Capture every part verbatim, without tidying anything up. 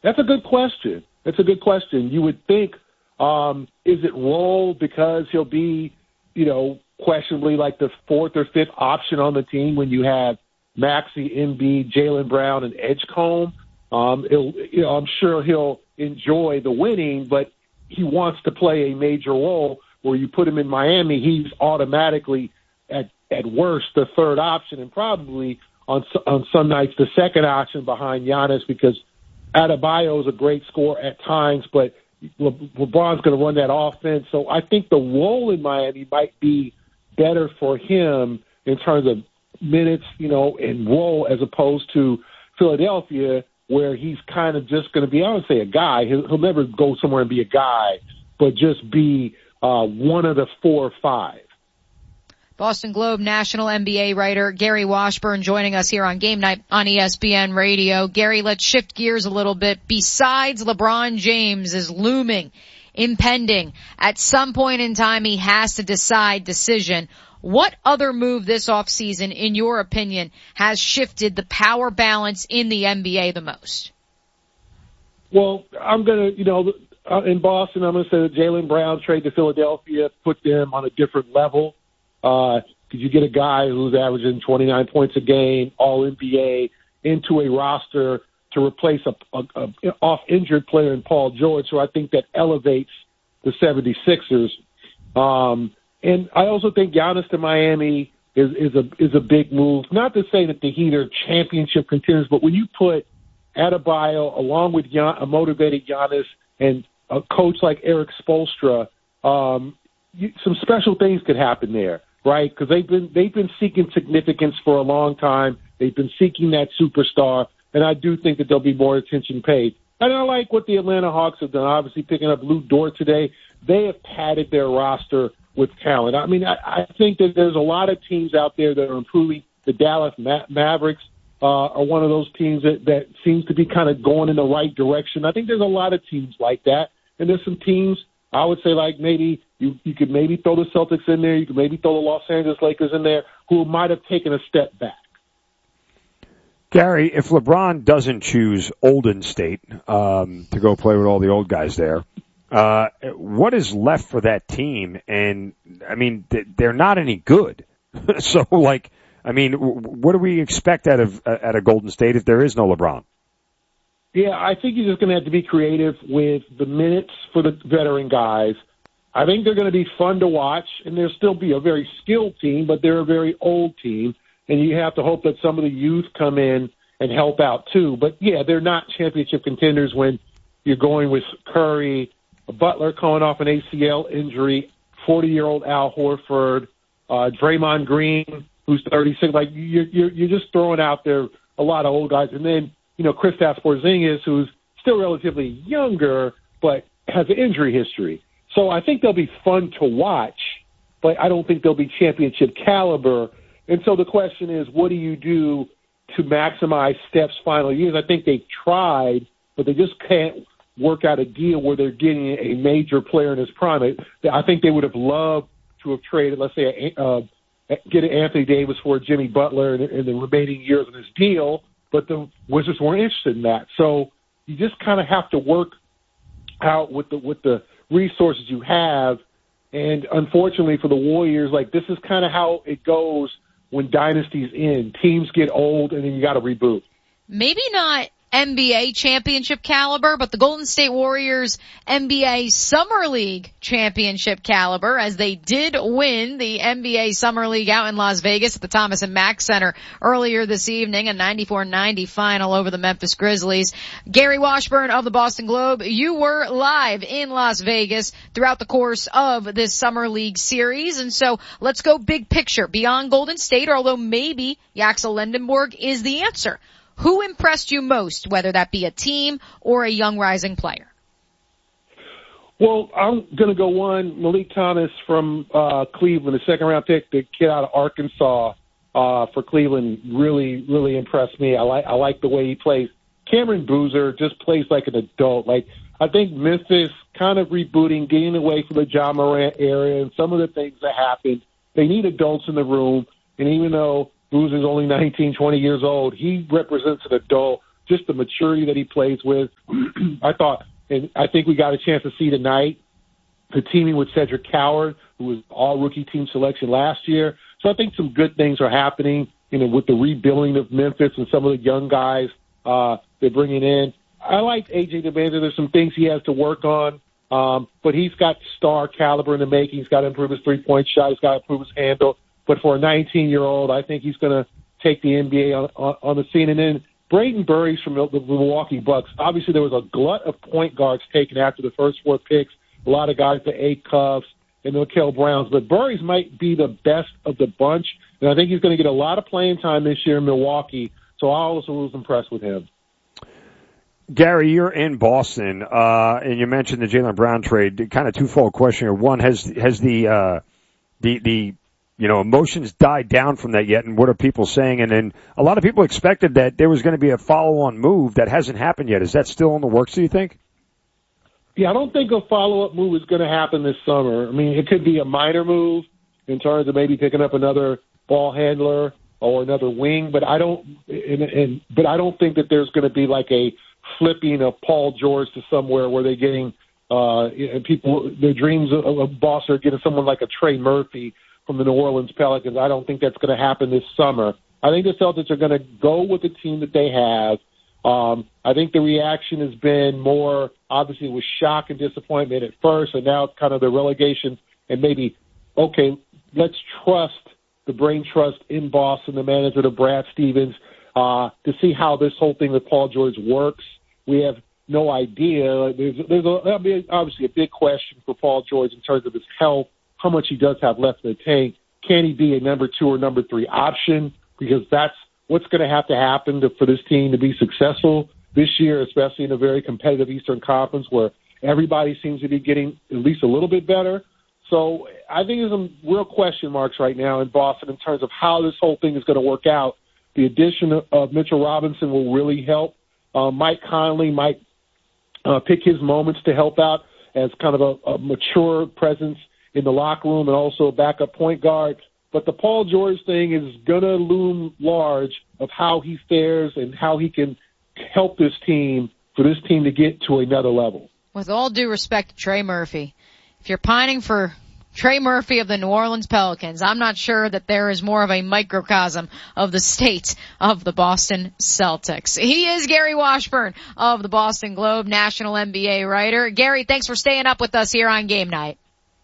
That's a good question. That's a good question. You would think, um, is it role because he'll be, you know, questionably like the fourth or fifth option on the team when you have Maxey, Embiid, Jaylen Brown, and Edgecombe? Um, it'll, you know, I'm sure he'll enjoy the winning, but he wants to play a major role. Where you put him in Miami, he's automatically at at worst the third option, and probably on on some nights the second option behind Giannis, because Adebayo is a great scorer at times, but Le- LeBron's going to run that offense. So I think the role in Miami might be better for him in terms of minutes, you know, and role, as opposed to Philadelphia, where he's kind of just going to be, I would say, a guy. He'll, he'll never go somewhere and be a guy, but just be uh, one of the four or five. Boston Globe national N B A writer Gary Washburn joining us here on Game Night on E S P N Radio. Gary, let's shift gears a little bit. Besides LeBron James is looming, impending, at some point in time he has to decide decision. What other move this offseason, in your opinion, has shifted the power balance in the N B A the most? Well, I'm going to, you know, uh, in Boston, I'm going to say that Jaylen Brown trade to Philadelphia put them on a different level. Uh, could you get a guy who's averaging twenty-nine points a game, all N B A, into a roster to replace a, a, a off-injured player in Paul George? So I think that elevates the seventy-sixers. Um, and I also think Giannis to Miami is, is a is a big move. Not to say that the Heat are championship contenders, but when you put Adebayo along with Gian, a motivated Giannis and a coach like Eric Spoelstra, um, you, some special things could happen there, right? Because they've been they've been seeking significance for a long time. They've been seeking that superstar, and I do think that there'll be more attention paid. And I like what the Atlanta Hawks have done. Obviously, picking up Lou Dort today, they have padded their roster with talent. I mean, I, I think that there's a lot of teams out there that are improving. The Dallas Ma- Mavericks uh, are one of those teams that, that seems to be kind of going in the right direction. I think there's a lot of teams like that, and there's some teams, I would say, like maybe you, you could maybe throw the Celtics in there, you could maybe throw the Los Angeles Lakers in there, who might have taken a step back. Gary, if LeBron doesn't choose Olden State um, to go play with all the old guys there, uh, what is left for that team? And, I mean, they're not any good. So, like, I mean, what do we expect out of uh, out of Golden State if there is no LeBron? Yeah, I think you're just going to have to be creative with the minutes for the veteran guys. I think they're going to be fun to watch, and they'll still be a very skilled team, but they're a very old team. And you have to hope that some of the youth come in and help out too. But, yeah, they're not championship contenders when you're going with Curry, Butler coming off an A C L injury, forty-year-old Al Horford, uh, Draymond Green, who's thirty-six. Like, you're, you're, you're just throwing out there a lot of old guys. And then, you know, Kristaps Porzingis, who's still relatively younger but has an injury history. So I think they'll be fun to watch, but I don't think they'll be championship caliber. And so the question is, what do you do to maximize Steph's final years? I think they've tried, but they just can't work out a deal where they're getting a major player in his prime. I think they would have loved to have traded, let's say, uh, get Anthony Davis for Jimmy Butler in, in the remaining years of his deal, but the Wizards weren't interested in that. So you just kind of have to work out with the with the resources you have. And unfortunately for the Warriors, like, this is kind of how it goes when dynasties end. Teams get old, and then you got to reboot. Maybe not N B A championship caliber, but the Golden State Warriors N B A Summer League championship caliber, as they did win the N B A Summer League out in Las Vegas at the Thomas and Mack Center earlier this evening, a ninety-four ninety final over the Memphis Grizzlies. Gary Washburn of the Boston Globe, you were live in Las Vegas throughout the course of this Summer League series, and so let's go big picture beyond Golden State, although maybe Yaxel Lendenborg is the answer. Who impressed you most, whether that be a team or a young rising player? Well, I'm going to go one, Malik Thomas from uh, Cleveland, the second-round pick, the kid out of Arkansas uh, for Cleveland, really, really impressed me. I like I like the way he plays. Cameron Boozer just plays like an adult. Like, I think Memphis kind of rebooting, getting away from the Ja Morant area and some of the things that happened. They need adults in the room, and even though Boozer's only nineteen, twenty years old, he represents an adult, just the maturity that he plays with. I thought, and I think we got a chance to see tonight, the teaming with Cedric Coward, who was all-rookie team selection last year. So I think some good things are happening, you know, with the rebuilding of Memphis and some of the young guys uh, they're bringing in. I like A J Demander. There's some things he has to work on, um, but he's got star caliber in the making. He's got to improve his three-point shot. He's got to improve his handle. But for a nineteen-year-old, I think he's going to take the N B A on, on, on the scene. And then Braden Burries from the, the Milwaukee Bucks. Obviously, there was a glut of point guards taken after the first four picks. A lot of guys, the eight Cuffs and the Mikael Browns. But Burries might be the best of the bunch, and I think he's going to get a lot of playing time this year in Milwaukee. So I also was impressed with him. Gary, you're in Boston, uh, and you mentioned the Jaylen Brown trade. Kind of twofold question here. One, has has the uh, the the you know emotions died down from that yet, and what are people saying? And then a lot of people expected that there was going to be a follow-on move that hasn't happened yet. Is that still in the works, do you think? Yeah, I don't think a follow-up move is going to happen this summer. I mean, it could be a minor move in terms of maybe picking up another ball handler or another wing, but I don't. And, and but I don't think that there's going to be like a flipping of Paul George to somewhere where they're getting uh, people, their dreams of, of Boston are getting someone like a Trey Murphy from the New Orleans Pelicans. I don't think that's going to happen this summer. I think the Celtics are going to go with the team that they have. Um, I think the reaction has been more, obviously, with shock and disappointment at first, and now it's kind of the relegation and maybe, okay, let's trust the brain trust in Boston, the manager of Brad Stevens, uh, to see how this whole thing with Paul George works. We have no idea. There's, there's a, obviously a big question for Paul George in terms of his health, how much he does have left in the tank. Can he be a number two or number three option? Because that's what's going to have to happen to, for this team to be successful this year, especially in a very competitive Eastern Conference where everybody seems to be getting at least a little bit better. So I think there's some real question marks right now in Boston in terms of how this whole thing is going to work out. The addition of, of Mitchell Robinson will really help. Uh, Mike Conley might uh, pick his moments to help out as kind of a, a mature presence in the locker room and also a backup point guard. But the Paul George thing is going to loom large of how he fares and how he can help this team, for this team to get to another level. With all due respect to Trey Murphy, if you're pining for Trey Murphy of the New Orleans Pelicans, I'm not sure that there is more of a microcosm of the state of the Boston Celtics. He is Gary Washburn of the Boston Globe, national N B A writer. Gary, thanks for staying up with us here on Game Night.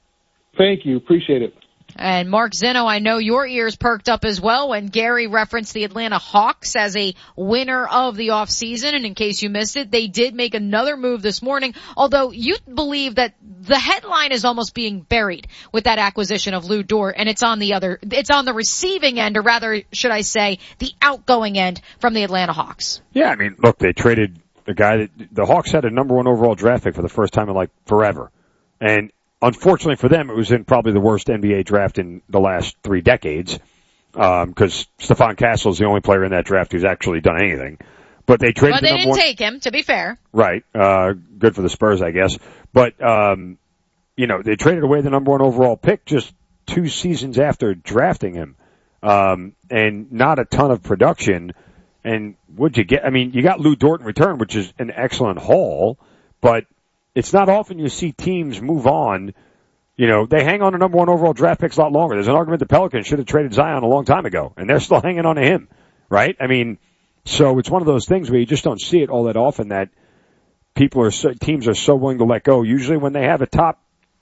Thank you. Appreciate it. And Mark Zinno, I know your ears perked up as well when Gary referenced the Atlanta Hawks as a winner of the offseason. And in case you missed it, they did make another move this morning, although you believe that the headline is almost being buried with that acquisition of Lou Dort, and it's on the other, it's on the receiving end, or rather, should I say, the outgoing end from the Atlanta Hawks. Yeah, I mean, look, they traded the guy that, the Hawks had a number one overall draft pick for the first time in like forever. And unfortunately for them, it was in probably the worst N B A draft in the last three decades, um, because Stephon Castle is the only player in that draft who's actually done anything. But they traded. But they the didn't one... take him, to be fair. Right. Uh, good for the Spurs, I guess. But um, you know, they traded away the number one overall pick just two seasons after drafting him, um, and not a ton of production. And what'd you get? I mean, you got Lou Dort in return, which is an excellent haul, but it's not often you see teams move on. You know, they hang on to number one overall draft picks a lot longer. There's an argument the Pelicans should have traded Zion a long time ago, and they're still hanging on to him, right? I mean, so it's one of those things where you just don't see it all that often that people are so, teams are so willing to let go. Usually when they have a top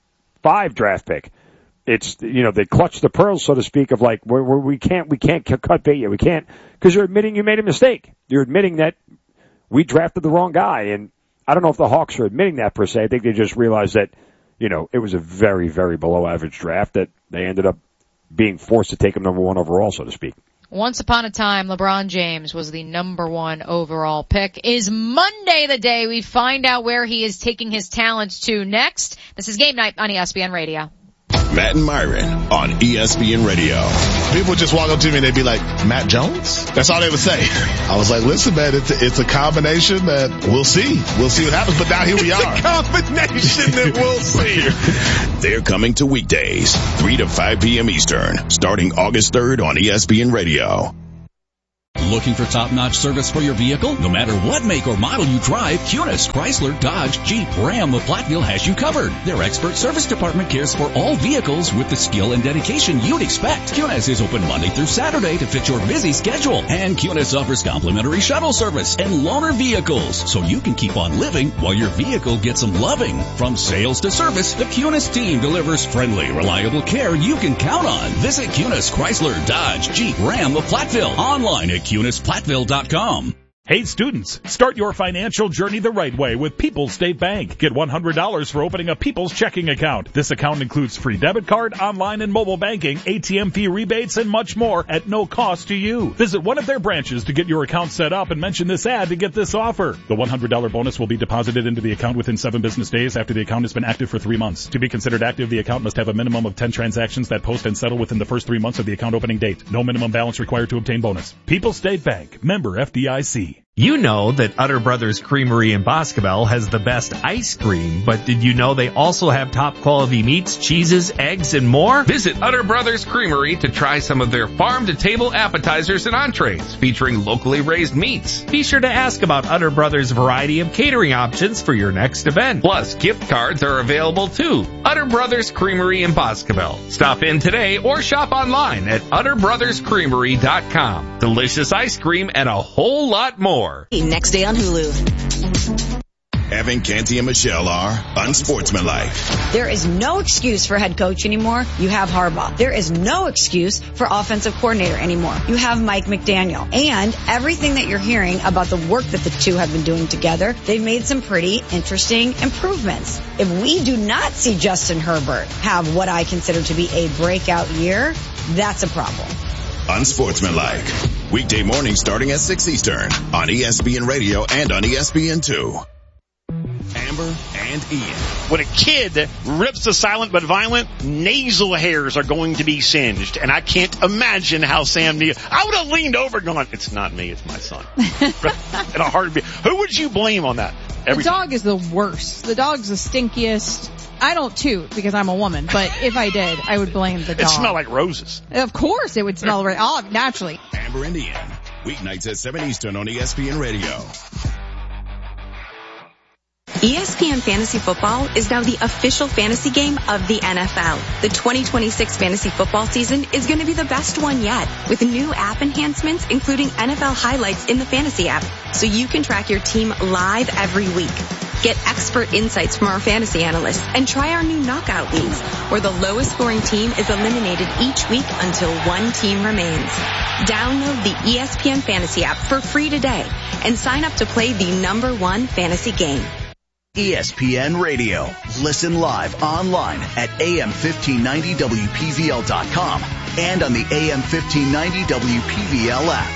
five draft pick, it's, you know, they clutch the pearls, so to speak, of like, we we can't, we can't cut bait you. We can't, because you're admitting you made a mistake. You're admitting that we drafted the wrong guy, and I don't know if the Hawks are admitting that per se. I think they just realized that, you know, it was a very, very below average draft that they ended up being forced to take him number one overall, so to speak. Once upon a time, LeBron James was the number one overall pick. Is Monday the day we find out where he is taking his talents to next? This is Game Night on E S P N Radio. Matt and Myron on E S P N Radio. People just walk up to me and they'd be like, Matt Jones? That's all they would say. I was like, listen, man, it's a, it's a combination that we'll see. We'll see what happens. But now here we it's are. It's a combination that we'll see. They're coming to weekdays, three to five p.m. Eastern, starting August third on E S P N Radio. Looking for top-notch service for your vehicle? No matter what make or model you drive, Cunis, Chrysler, Dodge, Jeep, Ram, of Platteville has you covered. Their expert service department cares for all vehicles with the skill and dedication you'd expect. Cunis is open Monday through Saturday to fit your busy schedule. And Cunis offers complimentary shuttle service and loaner vehicles, so you can keep on living while your vehicle gets some loving. From sales to service, the Cunis team delivers friendly, reliable care you can count on. Visit Cunis, Chrysler, Dodge, Jeep, Ram of Platteville online at Cunis Platteville dot com. Hey students, start your financial journey the right way with People's State Bank. Get one hundred dollars for opening a People's checking account. This account includes free debit card, online and mobile banking, A T M fee rebates, and much more at no cost to you. Visit one of their branches to get your account set up and mention this ad to get this offer. The one hundred dollars bonus will be deposited into the account within seven business days after the account has been active for three months. To be considered active, the account must have a minimum of ten transactions that post and settle within the first three months of the account opening date. No minimum balance required to obtain bonus. People's State Bank, member F D I C. You know that Utter Brothers Creamery in Boscobel has the best ice cream, but did you know they also have top quality meats, cheeses, eggs, and more? Visit Utter Brothers Creamery to try some of their farm-to-table appetizers and entrees featuring locally raised meats. Be sure to ask about Utter Brothers' variety of catering options for your next event. Plus, gift cards are available too. Utter Brothers Creamery in Boscobel. Stop in today or shop online at utter brothers creamery dot com. Delicious ice cream and a whole lot more. Next day on Hulu. Evan, Canty, and Michelle are unsportsmanlike. There is no excuse for head coach anymore. You have Harbaugh. There is no excuse for offensive coordinator anymore. You have Mike McDaniel. And everything that you're hearing about the work that the two have been doing together, they've made some pretty interesting improvements. If we do not see Justin Herbert have what I consider to be a breakout year, that's a problem. Unsportsmanlike. Weekday morning starting at six Eastern on E S P N Radio and on E S P N two. Amber and Ian. When a kid rips the silent but violent, nasal hairs are going to be singed. And I can't imagine how Sam Neill, I would have leaned over and gone, it's not me, it's my son. In a heartbeat. Who would you blame on that? Every the dog time. Is the worst. The dog's the stinkiest. I don't toot because I'm a woman, but if I did, I would blame the dog. It smelled like roses. Of course it would smell right, oh, naturally. Amber and Ian, weeknights at seven Eastern on E S P N Radio. E S P N Fantasy Football is now the official fantasy game of the N F L. The twenty twenty-six fantasy football season is going to be the best one yet, with new app enhancements including N F L highlights in the fantasy app, so you can track your team live every week. Get expert insights from our fantasy analysts and try our new knockout leagues, where the lowest scoring team is eliminated each week until one team remains. Download the E S P N Fantasy app for free today and sign up to play the number one fantasy game. E S P N Radio. Listen live online at A M fifteen ninety W P V L dot com and on the A M fifteen ninety W P V L app.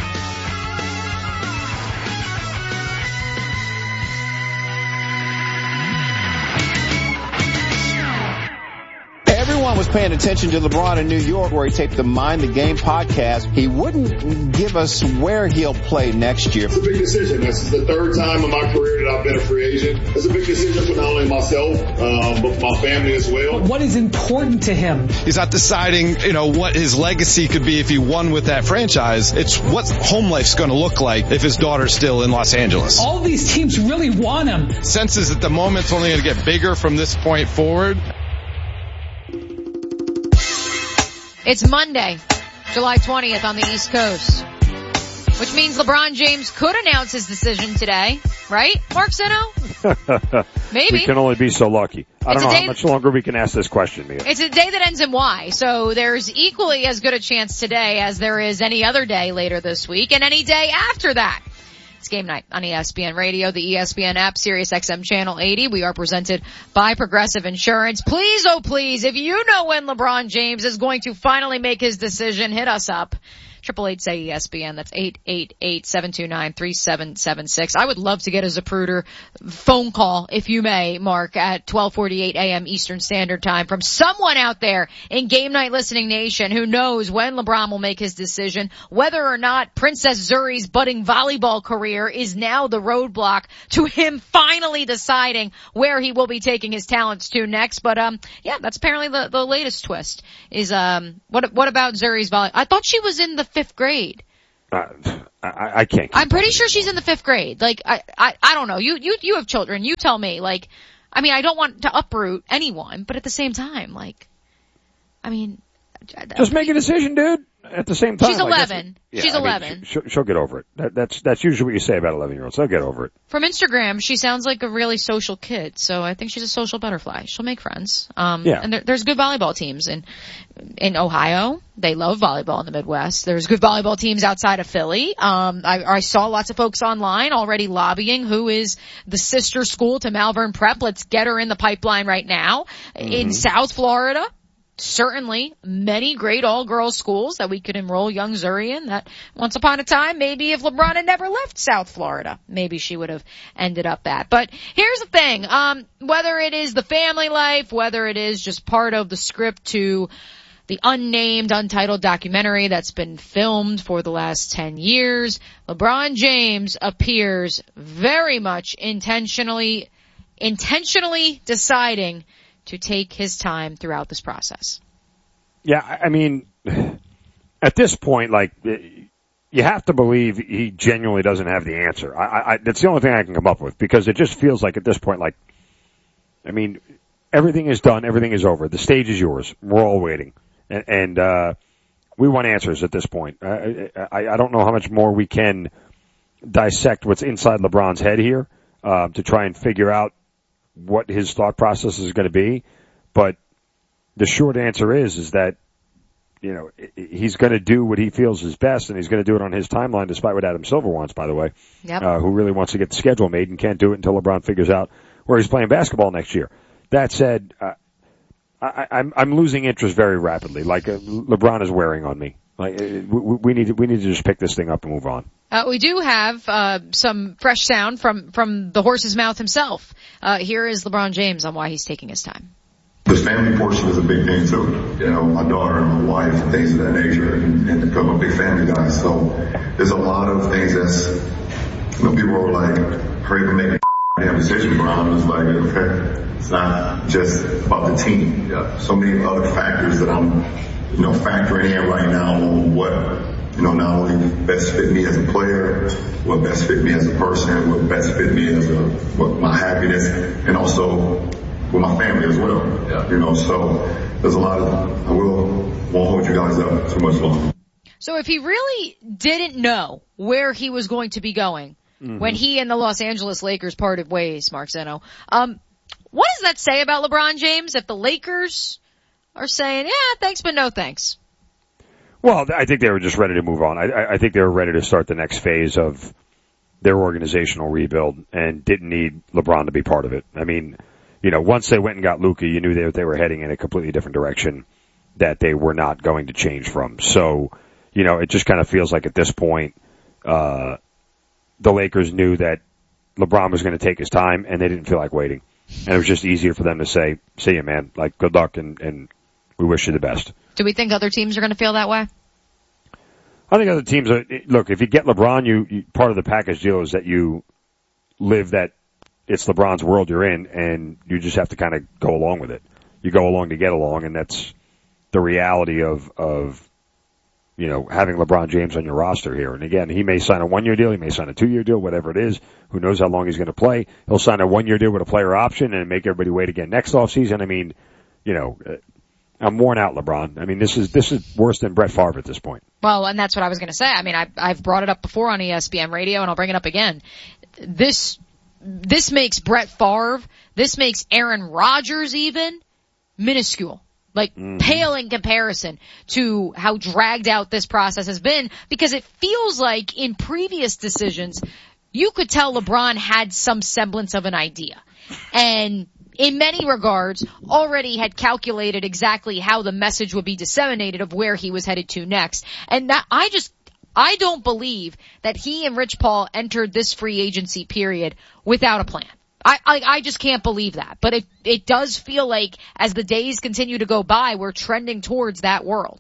Everyone was paying attention to LeBron in New York, where he taped the Mind the Game podcast. He wouldn't give us where he'll play next year. It's a big decision. This is the third time in my career that I've been a free agent. It's a big decision for not only myself, um, but for my family as well. What is important to him? He's not deciding, you know, what his legacy could be if he won with that franchise. It's what home life's going to look like if his daughter's still in Los Angeles. All these teams really want him. Senses that the moment's only going to get bigger from this point forward. It's Monday, July twentieth on the East Coast, which means LeBron James could announce his decision today, right, Mark Zinno? Maybe. We can only be so lucky. I it's don't know how much longer we can ask this question, Mia. It's a day that ends in Y, so there's equally as good a chance today as there is any other day later this week and any day after that. It's game night on E S P N Radio, the E S P N app, Sirius X M Channel eighty. We are presented by Progressive Insurance. Please, oh please, if you know when LeBron James is going to finally make his decision, hit us up. Triple eight say E S P N. That's eight eight eight seven two nine three seven seven six. I would love to get a Zapruder phone call, if you may, Mark, at twelve forty-eight a.m. Eastern Standard Time from someone out there in Game Night Listening Nation who knows when LeBron will make his decision, whether or not Princess Zuri's budding volleyball career is now the roadblock to him finally deciding where he will be taking his talents to next. But um, yeah, that's apparently the the latest twist. Is um, what what about Zuri's volley? I thought she was in the fifth grade. Uh, I, I can't. I'm pretty sure she's in the fifth grade. Like, I, I, I don't know. You, you, you have children. You tell me. Like, I mean, I don't want to uproot anyone, but at the same time, like, I mean, just make a decision, dude. At the same time, she's eleven. Yeah, she's I mean, eleven. She'll, she'll get over it. That, that's that's usually what you say about eleven-year-olds. They'll get over it. From Instagram, she sounds like a really social kid, so I think she's a social butterfly. She'll make friends. Um, yeah. And there, there's good volleyball teams in in Ohio. They love volleyball in the Midwest. There's good volleyball teams outside of Philly. Um, I, I saw lots of folks online already lobbying who is the sister school to Malvern Prep. Let's get her in the pipeline right now. Mm-hmm. In South Florida, certainly many great all-girls schools that we could enroll young Zuri in that once upon a time, maybe if LeBron had never left South Florida, maybe she would have ended up at. But here's the thing, um, whether it is the family life, whether it is just part of the script to the unnamed, untitled documentary that's been filmed for the last ten years, LeBron James appears very much intentionally, intentionally deciding to take his time throughout this process. Yeah, I mean, at this point, like, you have to believe he genuinely doesn't have the answer. I, I, that's the only thing I can come up with, because it just feels like at this point, like, I mean, everything is done, everything is over. The stage is yours. We're all waiting. And, and uh, we want answers at this point. I, I, I don't know how much more we can dissect what's inside LeBron's head here, uh, to try and figure out what his thought process is going to be. But the short answer is, is that, you know, he's going to do what he feels is best, and he's going to do it on his timeline, despite what Adam Silver wants, by the way, yep. uh, who really wants to get the schedule made and can't do it until LeBron figures out where he's playing basketball next year. That said, uh, I, I'm, I'm losing interest very rapidly. Like, uh, LeBron is wearing on me. Like, we, we need to, we need to just pick this thing up and move on. Uh, we do have, uh, some fresh sound from, from the horse's mouth himself. Uh, here is LeBron James on why he's taking his time. The family portion is a big thing too. You know, my daughter and my wife and things of that nature, and, and I'm a big family guy. So there's a lot of things that's, you know, people are like, hurry up and make a damn decision, bro. I'm just like, okay, it's not just about the team. Yeah. So many other factors that I'm, you know, factoring in right now on what, you know, not only best fit me as a player, what best fit me as a person, what best fit me as a, what my happiness, and also with my family as well. Yeah. You know, so there's a lot of, I will, won't hold you guys up too much longer. So if he really didn't know where he was going to be going mm-hmm. when he and the Los Angeles Lakers parted ways, Mark Zeno, um, what does that say about LeBron James if the Lakers are saying, yeah, thanks, but no thanks? Well, I think they were just ready to move on. I, I think they were ready to start the next phase of their organizational rebuild and didn't need LeBron to be part of it. I mean, you know, once they went and got Luka, you knew that they were heading in a completely different direction that they were not going to change from. So, you know, it just kind of feels like at this point, uh, the Lakers knew that LeBron was going to take his time and they didn't feel like waiting. And it was just easier for them to say, see you, man, like, good luck and, and we wish you the best. Do we think other teams are going to feel that way? I think other teams are, look, if you get LeBron, you, you part of the package deal is that you live that it's LeBron's world you're in, and you just have to kind of go along with it. You go along to get along, and that's the reality of, of, you know, having LeBron James on your roster here. And again, he may sign a one-year deal, he may sign a two-year deal, whatever it is. Who knows how long he's going to play. He'll sign a one-year deal with a player option and make everybody wait again next offseason. I mean, you know, I'm worn out, LeBron. I mean, this is, this is worse than Brett Favre at this point. Well, and that's what I was going to say. I mean, I, I've brought it up before on E S P N Radio, and I'll bring it up again. This, this makes Brett Favre, this makes Aaron Rodgers even minuscule. Like, mm. pale in comparison to how dragged out this process has been, because it feels like in previous decisions, you could tell LeBron had some semblance of an idea. And in many regards, already had calculated exactly how the message would be disseminated of where he was headed to next. And that, I just, I don't believe that he and Rich Paul entered this free agency period without a plan. I, I, I just can't believe that. But it, it does feel like as the days continue to go by, we're trending towards that world.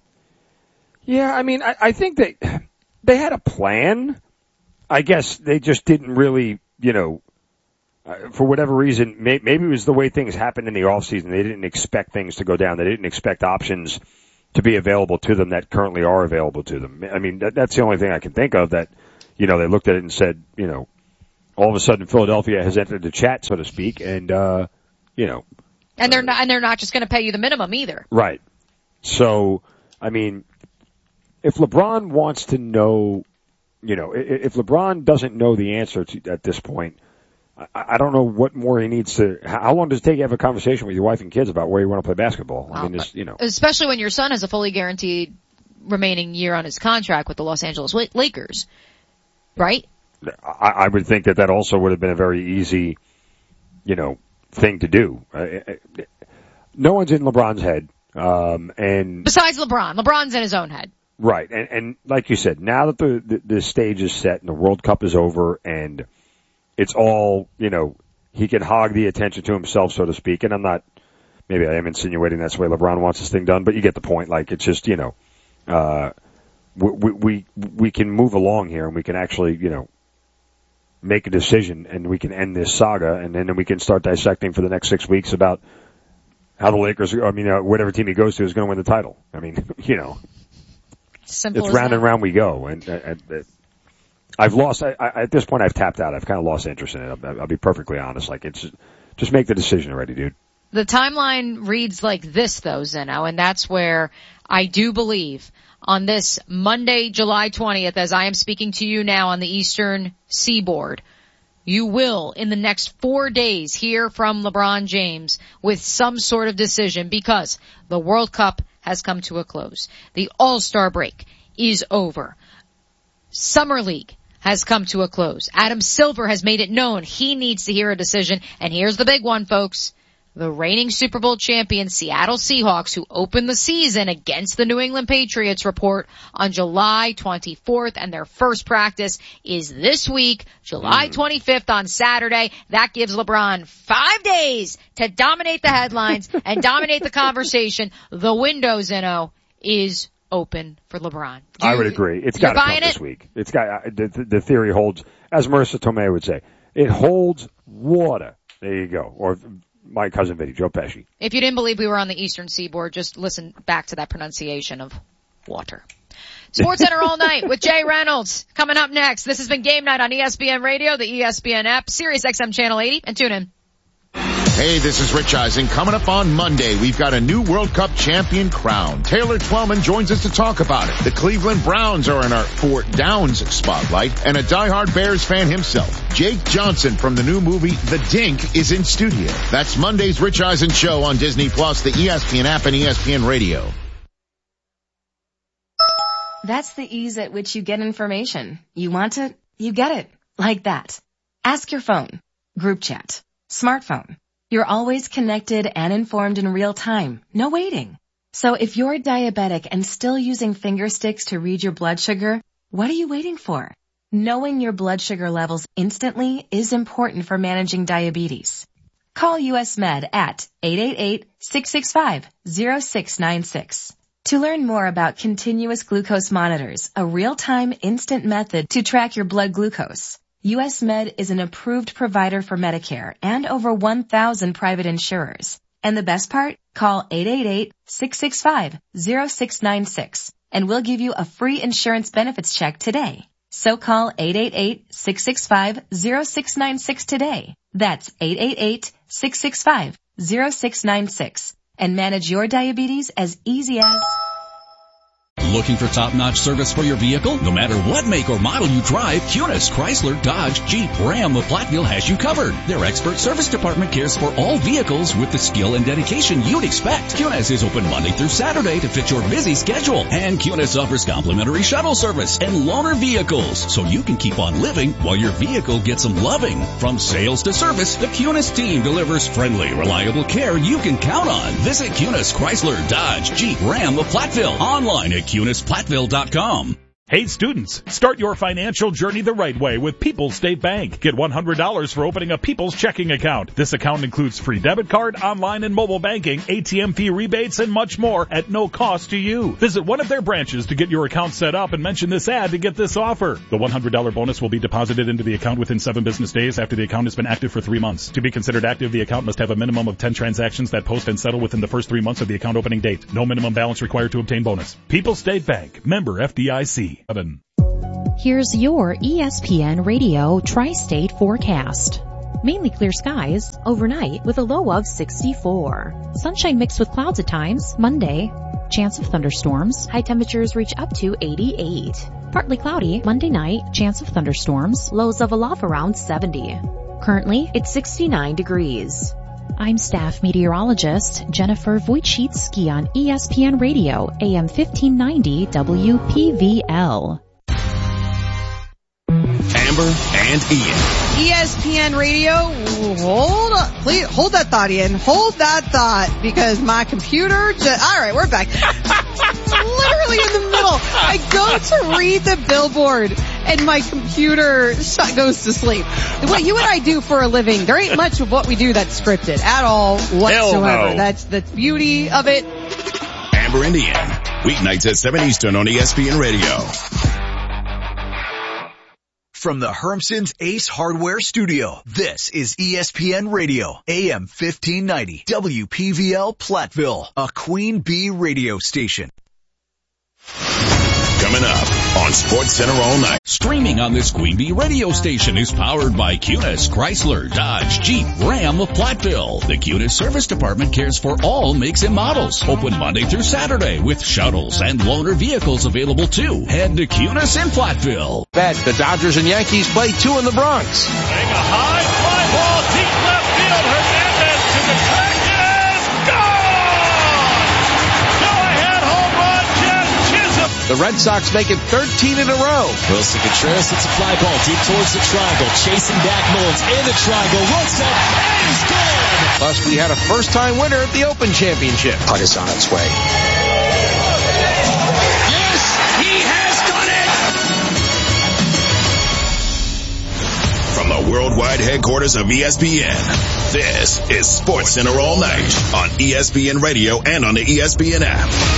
Yeah, I mean, I, I think they, they had a plan. I guess they just didn't really, you know, uh, for whatever reason, may, maybe it was the way things happened in the off season. They didn't expect things to go down. They didn't expect options to be available to them that currently are available to them. I mean, that, that's the only thing I can think of that, you know, they looked at it and said, you know, all of a sudden Philadelphia has entered the chat, so to speak, and, uh, you know. And they're not, and they're not just going to pay you the minimum either. Right. So, I mean, if LeBron wants to know, you know, if LeBron doesn't know the answer to, at this point, I don't know what more he needs to. How long does it take you to have a conversation with your wife and kids about where you want to play basketball? I mean, this, you know, especially when your son has a fully guaranteed remaining year on his contract with the Los Angeles Lakers, right? I, I would think that that also would have been a very easy, you know, thing to do. No one's in LeBron's head, um, and besides LeBron, LeBron's in his own head, right? And, and like you said, now that the, the the stage is set and the World Cup is over and it's all, you know, he can hog the attention to himself, so to speak. And I'm not, maybe I am insinuating that's the way LeBron wants this thing done, but you get the point. Like, it's just, you know, uh, we, we, we can move along here and we can actually, you know, make a decision and we can end this saga and then we can start dissecting for the next six weeks about how the Lakers, I mean, uh, whatever team he goes to is going to win the title. I mean, you know, Simple it's round that. and round we go. And, and, and I've lost, I, I, at this point I've tapped out. I've kind of lost interest in it. I'll, I'll be perfectly honest. Like, it's, just make the decision already, dude. The timeline reads like this though, Zeno, and that's where I do believe on this Monday, July twentieth, as I am speaking to you now on the Eastern Seaboard, you will, in the next four days, hear from LeBron James with some sort of decision because the World Cup has come to a close. The All-Star break is over. Summer League has come to a close. Adam Silver has made it known he needs to hear a decision. And here's the big one, folks. The reigning Super Bowl champion Seattle Seahawks, who opened the season against the New England Patriots, report on July twenty-fourth, and their first practice is this week, July twenty-fifth on Saturday. That gives LeBron five days to dominate the headlines and dominate the conversation. The window, Zeno, is open for LeBron. Do I you, would agree. It's got to come this it? week. It's got the, the theory holds, as Marissa Tomei would say, it holds water. There you go. Or my cousin Vinny, Joe Pesci. If you didn't believe we were on the Eastern Seaboard, just listen back to that pronunciation of water. Sports Center all night with Jay Reynolds coming up next. This has been Game Night on E S P N Radio, the E S P N app, Sirius X M Channel eighty, and tune in. Hey, this is Rich Eisen. Coming up on Monday, we've got a new World Cup champion crowned. Taylor Twellman joins us to talk about it. The Cleveland Browns are in our Fort Downs spotlight, and a diehard Bears fan himself, Jake Johnson from the new movie The Dink, is in studio. That's Monday's Rich Eisen Show on Disney Plus, the E S P N app, and E S P N Radio. That's the ease at which you get information. You want it, you get it. Like that. Ask your phone. Group chat. Smartphone. You're always connected and informed in real time. No waiting. So if you're diabetic and still using finger sticks to read your blood sugar, what are you waiting for? Knowing your blood sugar levels instantly is important for managing diabetes. Call U S Med at eight eight eight, six six five, zero six nine six. To learn more about continuous glucose monitors, a real-time instant method to track your blood glucose, U S Med is an approved provider for Medicare and over one thousand private insurers. And the best part? Call eight eight eight, six six five, zero six nine six and we'll give you a free insurance benefits check today. So call eight eight eight, six six five, zero six nine six today. That's eight eight eight, six six five, zero six nine six and manage your diabetes as easy as... Looking for top-notch service for your vehicle? No matter what make or model you drive, Cunis, Chrysler, Dodge, Jeep, Ram, or Platteville has you covered. Their expert service department cares for all vehicles with the skill and dedication you'd expect. Cunis is open Monday through Saturday to fit your busy schedule. And Cunis offers complimentary shuttle service and loaner vehicles, so you can keep on living while your vehicle gets some loving. From sales to service, the Cunis team delivers friendly, reliable care you can count on. Visit Cunis, Chrysler, Dodge, Jeep, Ram, or Platteville online at Cunis Platteville dot com. Hey students, start your financial journey the right way with People's State Bank. Get one hundred dollars for opening a People's checking account. This account includes free debit card, online and mobile banking, A T M fee rebates, and much more at no cost to you. Visit one of their branches to get your account set up and mention this ad to get this offer. The one hundred dollars bonus will be deposited into the account within seven business days after the account has been active for three months. To be considered active, the account must have a minimum of ten transactions that post and settle within the first three months of the account opening date. No minimum balance required to obtain bonus. People's State Bank, member F D I C. Here's your E S P N Radio Tri-State forecast. Mainly clear skies overnight with a low of sixty-four. Sunshine mixed with clouds at times. Monday, chance of thunderstorms. High temperatures reach up to eighty-eight. Partly cloudy Monday night, chance of thunderstorms. Lows level off around seventy. Currently, it's sixty-nine degrees. I'm staff meteorologist Jennifer Wojcicki on E S P N Radio, A M fifteen ninety W P V L. Amber and Ian. E S P N Radio, hold on, please, hold that thought, Ian. Hold that thought, because my computer just, alright, we're back. Literally in the middle. I go to read the billboard and my computer goes to sleep. What you and I do for a living, there ain't much of what we do that's scripted at all whatsoever. Hell no. That's the beauty of it. Amber and Ian, weeknights at seven Eastern on E S P N Radio. From the Hermson's Ace Hardware Studio, this is E S P N Radio, A M fifteen ninety, W P V L Platteville, a Queen Bee radio station. Coming up on Sports Center all night. Streaming on this Queen Bee radio station is powered by Cunis, Chrysler, Dodge, Jeep, Ram of Platteville. The Cunis Service Department cares for all makes and models. Open Monday through Saturday with shuttles and loaner vehicles available too. Head to Cunis in Platteville. Bet the Dodgers and Yankees play two in the Bronx. Take a high fly ball, deep left field. Hernandez to the track is gone! Go-ahead home run, Jeff Chisholm. The Red Sox make it thirteen in a row. Wilson Contreras hits a fly ball deep towards the triangle. Chasing back Mullins in the triangle. Looks up and he's gone. Plus, we had a first-time winner at the Open Championship. Putt is on its way. Yes, he has done it! From the worldwide headquarters of E S P N, this is Sports Center all night on E S P N Radio and on the E S P N app.